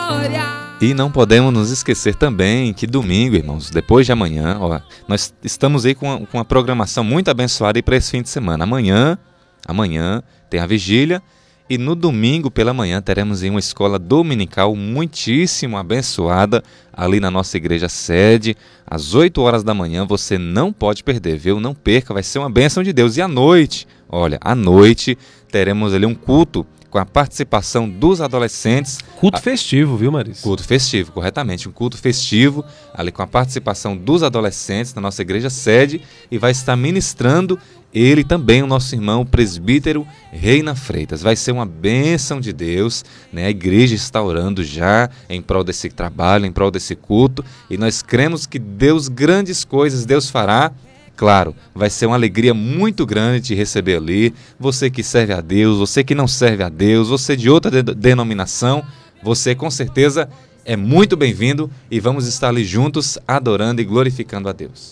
E não podemos nos esquecer também que domingo, irmãos, depois de amanhã, ó, nós estamos aí com uma programação muito abençoada para esse fim de semana. Amanhã tem a vigília e no domingo pela manhã teremos aí uma escola dominical muitíssimo abençoada ali na nossa igreja sede, às 8 horas da manhã. Você não pode perder, viu? Não perca, vai ser uma bênção de Deus. E à noite, à noite teremos ali um culto com a participação dos adolescentes. Culto festivo, viu, Marisa? Culto festivo, corretamente. Um culto festivo, ali com a participação dos adolescentes na nossa igreja sede, e vai estar ministrando ele também, o nosso irmão presbítero Reina Freitas. Vai ser uma bênção de Deus, né? A igreja está orando já em prol desse trabalho, em prol desse culto, e nós cremos que grandes coisas Deus fará. Claro, vai ser uma alegria muito grande te receber ali. Você que serve a Deus, você que não serve a Deus, você de outra denominação, você com certeza é muito bem-vindo e vamos estar ali juntos adorando e glorificando a Deus.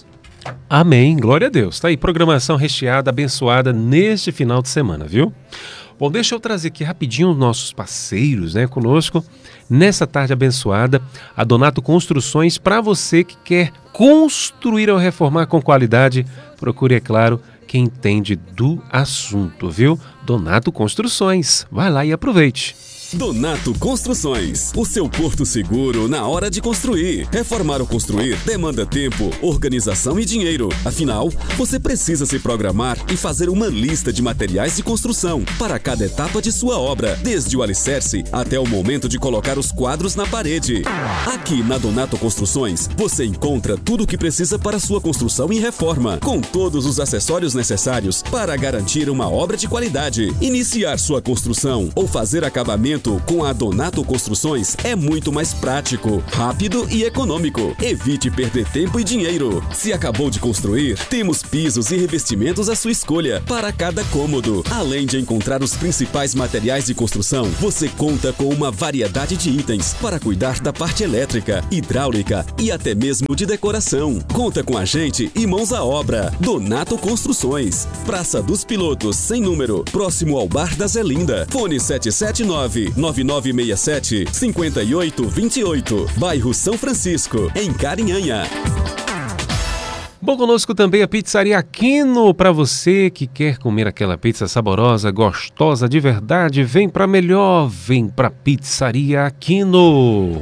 Amém, glória a Deus. Tá aí, programação recheada, abençoada neste final de semana, viu? Bom, deixa eu trazer aqui rapidinho os nossos parceiros, né, conosco. Nessa tarde abençoada, a Donato Construções, para você que quer construir ou reformar com qualidade, procure, é claro, quem entende do assunto, viu? Donato Construções, vai lá e aproveite. Donato Construções, o seu porto seguro na hora de construir. Reformar ou construir demanda tempo, organização e dinheiro. Afinal, você precisa se programar e fazer uma lista de materiais de construção para cada etapa de sua obra, desde o alicerce até o momento de colocar os quadros na parede. Aqui na Donato Construções, você encontra tudo o que precisa para sua construção e reforma, com todos os acessórios necessários para garantir uma obra de qualidade. Iniciar sua construção ou fazer acabamento com a Donato Construções é muito mais prático, rápido e econômico. Evite perder tempo e dinheiro. Se acabou de construir, temos pisos e revestimentos à sua escolha para cada cômodo. Além de encontrar os principais materiais de construção, você conta com uma variedade de itens para cuidar da parte elétrica, hidráulica e até mesmo de decoração. Conta com a gente e mãos à obra. Donato Construções, Praça dos Pilotos, sem número, próximo ao Bar da Zelinda. Fone 779-9967-5828, bairro São Francisco, em Carinhanha. Bom, conosco também a Pizzaria Aquino. Para você que quer comer aquela pizza saborosa, gostosa de verdade, vem para melhor, vem para Pizzaria Aquino.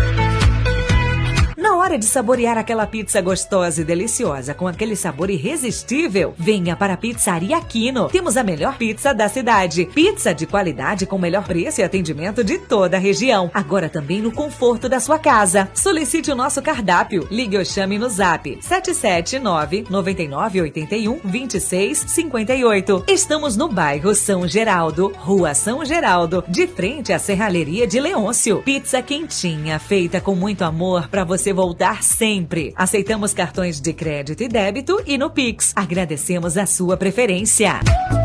Na hora de saborear aquela pizza gostosa e deliciosa, com aquele sabor irresistível, venha para a Pizzaria Aquino. Temos a melhor pizza da cidade. Pizza de qualidade com o melhor preço e atendimento de toda a região. Agora também no conforto da sua casa. Solicite o nosso cardápio. Ligue ou chame no zap 779-9981-2658. Estamos no bairro São Geraldo, Rua São Geraldo, de frente à Serralheria de Leôncio. Pizza quentinha, feita com muito amor para você voltar sempre. Aceitamos cartões de crédito e débito e no Pix. Agradecemos a sua preferência.